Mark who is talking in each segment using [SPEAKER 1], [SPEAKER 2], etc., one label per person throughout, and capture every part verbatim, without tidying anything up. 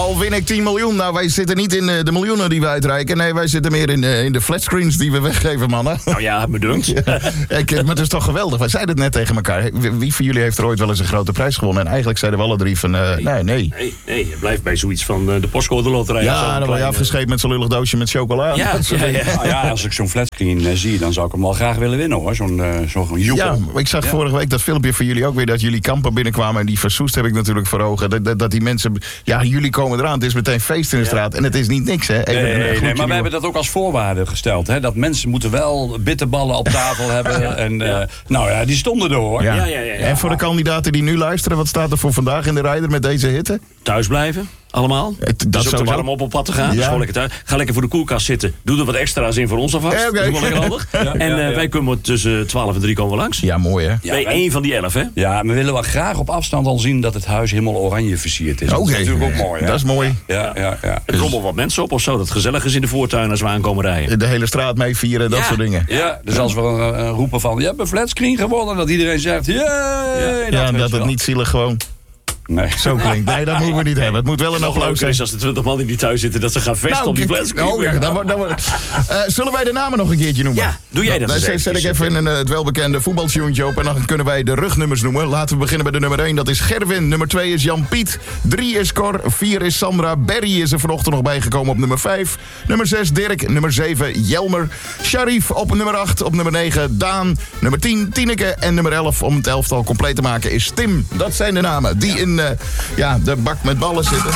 [SPEAKER 1] Al win ik tien miljoen. Nou, wij zitten niet in uh, de miljoenen die we uitreiken. Nee, wij zitten meer in, uh, in de flatscreens die we weggeven, mannen.
[SPEAKER 2] Nou ja, bedankt.
[SPEAKER 1] Ja, ik, maar het is toch geweldig. Wij zeiden het net tegen elkaar. Wie van jullie heeft er ooit wel eens een grote prijs gewonnen? En eigenlijk zeiden we alle drie van, uh, nee, nee.
[SPEAKER 2] Nee, nee, je blijft bij zoiets van uh, de postcode loterij.
[SPEAKER 1] Ja, dan word je afgescheept met zo'n lullig doosje met chocola.
[SPEAKER 2] Ja, ja, ja.
[SPEAKER 3] Nou ja, als ik zo'n flatscreen uh, zie, dan zou ik hem wel graag willen winnen, hoor. Zo'n uh, zo'n joepel.
[SPEAKER 1] Ja, ik zag
[SPEAKER 3] ja.
[SPEAKER 1] vorige week dat filmpje van jullie ook weer, dat jullie kampen binnenkwamen. En die versoest heb ik natuurlijk voor ogen. Dat, dat, dat die mensen, ja, jullie komen eraan. Het is meteen feest in de straat. En het is niet niks, hè. Even
[SPEAKER 3] Nee,
[SPEAKER 1] een,
[SPEAKER 3] nee,
[SPEAKER 1] een
[SPEAKER 3] nee, maar we hebben dat ook als voorwaarde gesteld. Hè? Dat mensen moeten wel bitterballen op tafel hebben. Ja, en, uh, ja. Nou ja, die stonden er, hoor.
[SPEAKER 1] Ja.
[SPEAKER 2] Ja, ja, ja, ja.
[SPEAKER 1] En voor de kandidaten die nu luisteren, wat staat er voor vandaag in de rijder met deze hitte?
[SPEAKER 2] Thuis blijven, allemaal.
[SPEAKER 1] Het, dat
[SPEAKER 2] Dat is ook te
[SPEAKER 1] sowieso.
[SPEAKER 2] warm op op pad te gaan.
[SPEAKER 1] Ja.
[SPEAKER 2] Dus gewoon lekker thuis. Ga lekker voor de koelkast zitten. Doe er wat extra's in voor ons alvast.
[SPEAKER 1] Ja, okay.
[SPEAKER 2] Dat is wel lekker handig. Ja, en uh,
[SPEAKER 3] ja, ja.
[SPEAKER 2] wij komen tussen twaalf en drie komen we langs.
[SPEAKER 1] Ja, mooi, hè?
[SPEAKER 3] Ja,
[SPEAKER 2] bij
[SPEAKER 3] wij-
[SPEAKER 2] één van die elf, hè?
[SPEAKER 3] Ja, we willen wel graag op afstand al zien dat het huis helemaal oranje versierd is.
[SPEAKER 1] Oké.
[SPEAKER 3] Dat is natuurlijk ook mooi, hè?
[SPEAKER 1] Dat is mooi.
[SPEAKER 3] Ja, ja, ja.
[SPEAKER 2] Er komen wat mensen op of zo. Dat het gezellig is in de voortuin als we aankomen rijden.
[SPEAKER 1] De hele straat mee vieren, dat
[SPEAKER 2] Ja.
[SPEAKER 1] soort dingen.
[SPEAKER 3] Ja, dus als we uh, roepen van, je hebt een flatscreen gewonnen, dat iedereen zegt, yay!
[SPEAKER 1] Ja,
[SPEAKER 3] weet
[SPEAKER 1] dat
[SPEAKER 3] je
[SPEAKER 1] het
[SPEAKER 3] wel.
[SPEAKER 1] niet zielig gewoon
[SPEAKER 3] Nee.
[SPEAKER 1] zo klinkt. Nee, dat moeten we niet hebben. Het moet wel een
[SPEAKER 2] Nog
[SPEAKER 1] applaus
[SPEAKER 2] leuker
[SPEAKER 1] zijn.
[SPEAKER 2] is als de twintig man in die thuis zitten dat ze gaan vesten op die
[SPEAKER 1] kijk,
[SPEAKER 2] flatscreen.
[SPEAKER 1] oh, ja, dan, wordt- dan, wordt- uh, zullen wij de namen nog een keertje noemen?
[SPEAKER 2] Ja, doe jij dat
[SPEAKER 1] Dan
[SPEAKER 2] eens
[SPEAKER 1] zet, zet ik
[SPEAKER 2] eventjes.
[SPEAKER 1] even een, uh, het welbekende voetbaltuentje op en dan kunnen wij de rugnummers noemen. Laten we beginnen bij de nummer één. Dat is Gerwin. Nummer twee is Jan-Piet. drie is Cor. vier is Sandra. Berry is er vanochtend nog bijgekomen op nummer vijf. Nummer zes Dirk. Nummer zeven Jelmer. Sharif op nummer acht. Op nummer negen Daan. Nummer tien Tineke. En nummer elf, om het elftal compleet te maken, is Tim. Dat zijn de namen die in uh, ja, de bak met ballen zitten.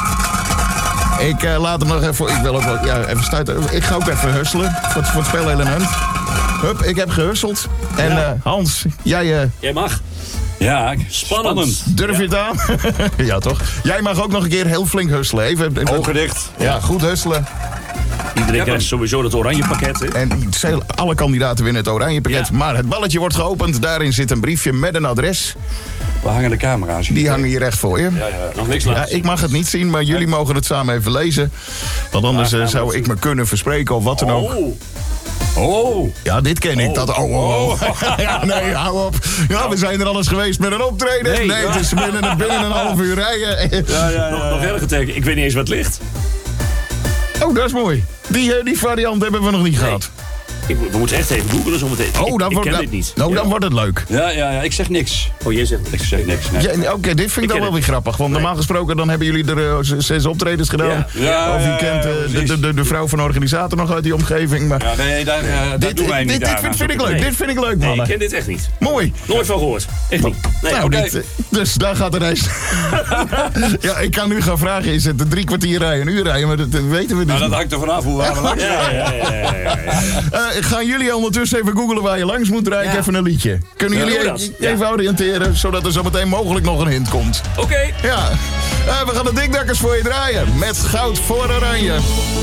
[SPEAKER 1] Ik uh, laat hem nog even... Ik wil ook wel... Ja, even stuiten. Ik ga ook even husselen voor, voor het spelelement. Hup, ik heb gehusseld. En uh, Hans, jij uh,
[SPEAKER 2] Jij mag.
[SPEAKER 3] Ja,
[SPEAKER 2] Spannend.
[SPEAKER 3] spannend.
[SPEAKER 1] durf je het aan? Ja, toch? Jij mag ook nog een keer heel flink husselen. Even,
[SPEAKER 3] Ogen dicht.
[SPEAKER 1] Ja, goed husselen.
[SPEAKER 2] Iedereen krijgt sowieso dat oranje pakket, hè?
[SPEAKER 1] En ze- alle kandidaten winnen het oranje pakket.
[SPEAKER 2] Ja.
[SPEAKER 1] Maar het balletje wordt geopend. Daarin zit een briefje met een adres.
[SPEAKER 3] We hangen de camera's.
[SPEAKER 1] Die hangen hier recht voor je.
[SPEAKER 3] Ja, ja.
[SPEAKER 2] Nog niks
[SPEAKER 1] Ja,
[SPEAKER 2] laten.
[SPEAKER 1] ik mag het niet zien, maar jullie mogen het samen even lezen. Want anders
[SPEAKER 3] Ja,
[SPEAKER 1] eh,
[SPEAKER 3] gaan we
[SPEAKER 1] zou
[SPEAKER 3] het
[SPEAKER 1] ik
[SPEAKER 3] zien.
[SPEAKER 1] me kunnen verspreken of wat dan ook.
[SPEAKER 2] Oh,
[SPEAKER 3] Oh.
[SPEAKER 1] Ja, dit ken ik. Dat, oh, oh, oh. Ja, nee, hou op. Ja, we zijn er alles geweest met een optreden. Nee,
[SPEAKER 2] Nee.
[SPEAKER 1] het is binnen, binnen een half uur rijden.
[SPEAKER 3] Ja, ja,
[SPEAKER 2] nog,
[SPEAKER 3] ja.
[SPEAKER 2] nog erger teken. Ik weet niet eens wat het ligt.
[SPEAKER 1] Oh, dat is mooi. Die, eh, die variant hebben we nog niet gehad.
[SPEAKER 2] Ik, we moeten echt even googlen zometeen.
[SPEAKER 1] Oh,
[SPEAKER 2] ik,
[SPEAKER 1] dan
[SPEAKER 2] ik
[SPEAKER 1] wordt,
[SPEAKER 2] ken
[SPEAKER 1] dan,
[SPEAKER 2] dit niet.
[SPEAKER 1] nou, dan wordt het leuk.
[SPEAKER 3] Ja, ja, ja, ik zeg niks.
[SPEAKER 2] Oh, jij zegt
[SPEAKER 3] Ik zeg niks. Nee.
[SPEAKER 1] Ja, Oké, dit vind ik
[SPEAKER 2] Ik
[SPEAKER 1] dan
[SPEAKER 2] ken
[SPEAKER 1] wel weer
[SPEAKER 2] het.
[SPEAKER 1] grappig. Want normaal gesproken dan hebben jullie er eh, z- zes optredens gedaan.
[SPEAKER 2] Ja.
[SPEAKER 3] Ja,
[SPEAKER 1] Of je
[SPEAKER 3] ja,
[SPEAKER 1] kent eh,
[SPEAKER 3] ja,
[SPEAKER 1] de,
[SPEAKER 3] precies.
[SPEAKER 1] de, de, de vrouw van de organisator nog uit die omgeving. Maar
[SPEAKER 3] Ja, nee, daar, uh, daar
[SPEAKER 1] dit,
[SPEAKER 3] doen wij
[SPEAKER 1] dit,
[SPEAKER 3] niet
[SPEAKER 1] dit
[SPEAKER 3] aan.
[SPEAKER 1] vind, vind ik leuk.
[SPEAKER 2] Nee.
[SPEAKER 1] Dit vind ik leuk,
[SPEAKER 2] Nee,
[SPEAKER 1] mannen.
[SPEAKER 2] ik ken dit echt niet.
[SPEAKER 1] Mooi.
[SPEAKER 2] Nooit van gehoord. Echt niet. Nee,
[SPEAKER 1] Nou,
[SPEAKER 2] oké.
[SPEAKER 1] dit, eh, dus daar gaat de reis. Ja, ik kan nu gaan vragen, is het een drie kwartier rijden, een uur rijden? Maar dat, dat weten we dus
[SPEAKER 3] Nou, dat
[SPEAKER 1] niet.
[SPEAKER 3] hangt er vanaf hoe waar we langs
[SPEAKER 2] Ja,
[SPEAKER 3] gaan.
[SPEAKER 2] ja, ja, ja, ja, ja.
[SPEAKER 1] Eh, gaan jullie ondertussen even googlen waar je langs moet rijden?
[SPEAKER 2] Ja.
[SPEAKER 1] Even een liedje. Kunnen
[SPEAKER 2] Ja,
[SPEAKER 1] jullie
[SPEAKER 2] doe dat.
[SPEAKER 1] even
[SPEAKER 2] Ja.
[SPEAKER 1] oriënteren, zodat er zometeen mogelijk nog een hint komt?
[SPEAKER 2] Oké.
[SPEAKER 1] Ja, Eh, we gaan de Dikdakkers voor je draaien. Met goud voor oranje.